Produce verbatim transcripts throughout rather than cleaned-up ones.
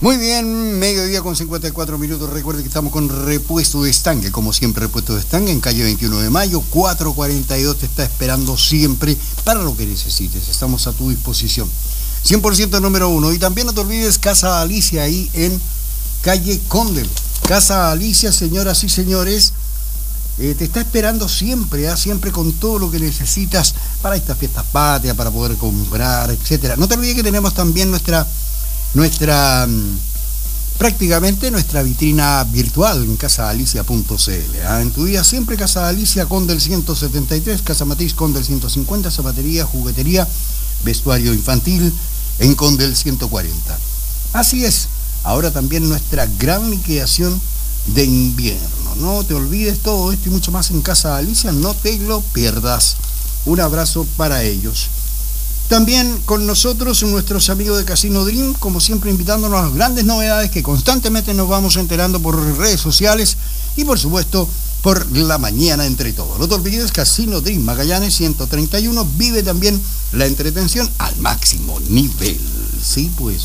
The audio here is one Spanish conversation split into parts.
Muy bien, mediodía con cincuenta y cuatro minutos. Recuerde que estamos con Repuesto de Estanque, como siempre, Repuesto de Estanque en calle veintiuno de mayo, cuatrocientos cuarenta y dos. Te está esperando siempre para lo que necesites. Estamos a tu disposición. cien por ciento número uno. Y también no te olvides Casa Alicia, ahí en calle Condel. Casa Alicia, señoras y señores, eh, te está esperando siempre, ¿eh? siempre con todo lo que necesitas para estas fiestas patrias, para poder comprar, etcétera. No te olvides que tenemos también nuestra... nuestra prácticamente nuestra vitrina virtual en casa alicia punto c l. ¿eh? En tu día siempre Casa Alicia, Condel ciento setenta y tres, Casa Matiz, Condel ciento cincuenta, zapatería, juguetería, vestuario infantil en Condel ciento cuarenta. Así es, ahora también nuestra gran liquidación de invierno. No te olvides todo esto y mucho más en Casa Alicia, no te lo pierdas. Un abrazo para ellos. También con nosotros nuestros amigos de Casino Dream, como siempre invitándonos a las grandes novedades que constantemente nos vamos enterando por redes sociales y por supuesto por la mañana entre todos. No te olvides, Casino Dream Magallanes ciento treinta y uno, vive también la entretención al máximo nivel. Sí, pues,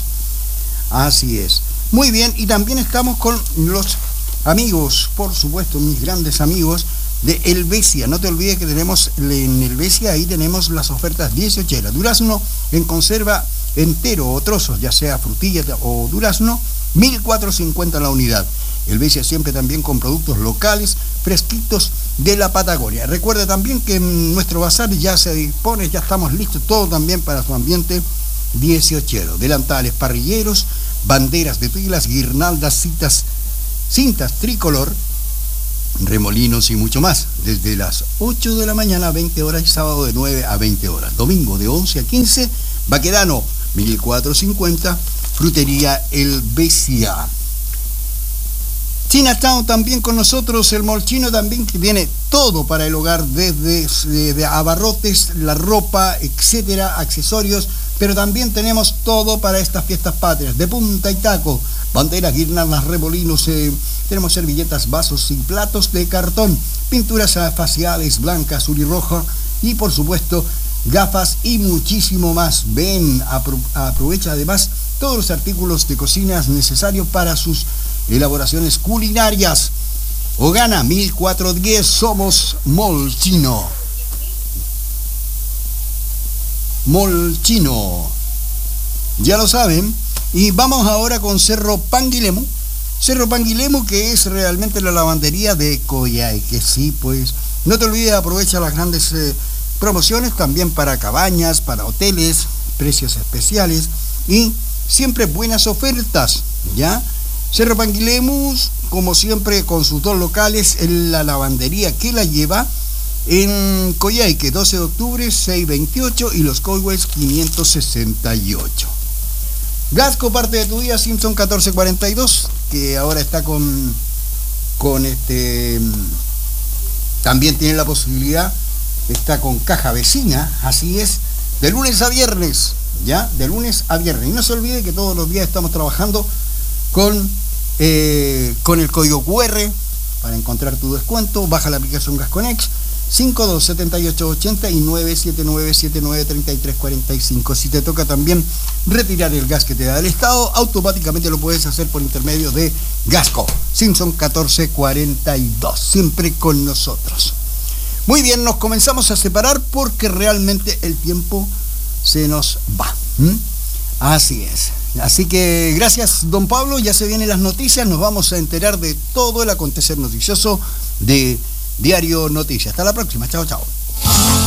así es. Muy bien, y también estamos con los amigos, por supuesto, mis grandes amigos de Helvecia. No te olvides que tenemos en Helvecia, ahí tenemos las ofertas dieciocheras. Durazno en conserva entero o trozos, ya sea frutilla o durazno, mil cuatrocientos cincuenta la unidad. Helvecia siempre también con productos locales, fresquitos de la Patagonia. Recuerda también que nuestro bazar ya se dispone, ya estamos listos, todo también para su ambiente dieciochero. Delantales parrilleros, banderas de pilas, guirnaldas, citas, cintas tricolor, remolinos y mucho más, desde las ocho de la mañana a veinte horas y sábado de nueve a veinte horas, domingo de once a quince, Baquedano mil cuatrocientos cincuenta, frutería Helvecia. Chinatown también con nosotros, el mall chino también, que tiene todo para el hogar, desde, desde abarrotes, la ropa, etcétera, accesorios, pero también tenemos todo para estas fiestas patrias, de punta y taco, banderas, guirnaldas, remolinos, eh, tenemos servilletas, vasos y platos de cartón, pinturas faciales blancas, azul y roja, y por supuesto gafas y muchísimo más. Ven, apro aprovecha además todos los artículos de cocina necesarios para sus elaboraciones culinarias. Ogana mil cuatrocientos diez, somos Mall Chino. Mall Chino, ya lo saben. Y vamos ahora con Cerro Panguilemu. Cerro Panguilemu, que es realmente la lavandería de Coyhaique. Sí, pues no te olvides, aprovecha las grandes eh, promociones también para cabañas, para hoteles, precios especiales y siempre buenas ofertas, ¿ya? Cerro Panguilemu, como siempre, con sus dos locales, en la lavandería que la lleva en Coyhaique, doce de octubre, seiscientos veintiocho, y Los Coihues quinientos sesenta y ocho. Gasco, parte de tu día, Simpson catorce cuarenta y dos, que ahora está con, con este, también tiene la posibilidad, está con caja vecina, así es, de lunes a viernes, ya, de lunes a viernes. Y no se olvide que todos los días estamos trabajando con, eh, con el código cu erre para encontrar tu descuento. Baja la aplicación Gasconex, cinco dos siete ocho ocho cero y nueve siete nueve siete nueve tres tres cuatro cinco. Si te toca también retirar el gas que te da el Estado, automáticamente lo puedes hacer por intermedio de Gasco. Simpson catorce cuarenta y dos, siempre con nosotros. Muy bien, nos comenzamos a separar porque realmente el tiempo se nos va. ¿Mm? Así es. Así que gracias, don Pablo, ya se vienen las noticias, nos vamos a enterar de todo el acontecer noticioso de Diario Noticias. Hasta la próxima, chao, chao.